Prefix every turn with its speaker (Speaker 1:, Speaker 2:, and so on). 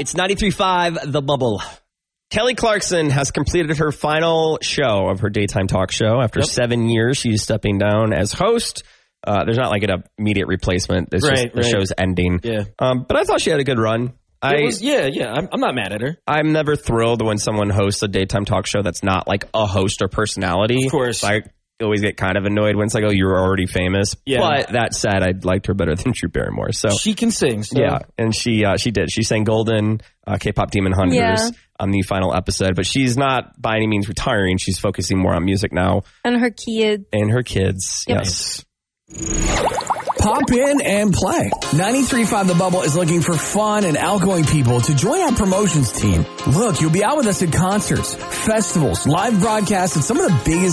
Speaker 1: It's 93.5 The Bubble. Kelly Clarkson has completed her final show of her daytime talk show. After 7 years, she's stepping down as host. There's not like an immediate replacement. It's just the show's ending. Yeah. But I thought she had a good run. I'm not mad at her. I'm never thrilled when someone hosts a daytime talk show that's not like a host or personality. Of course. I always get kind of annoyed when it's like, oh, you're already famous. Yeah. But that said, I liked her better than Drew Barrymore. So she can sing. So. Yeah, and she did. She sang Golden, K-pop Demon Hunters on the final episode. But she's not by any means retiring. She's focusing more on music now.
Speaker 2: And her kids.
Speaker 1: Yep. Yes.
Speaker 3: Pop in and play. 93.5 The Bubble is looking for fun and outgoing people to join our promotions team. Look, you'll be out with us at concerts, festivals, live broadcasts, and some of the biggest